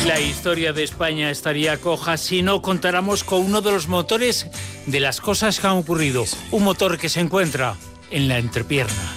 La historia de España estaría coja si no contáramos con uno de los motores de las cosas que han ocurrido. Un motor que se encuentra en la entrepierna.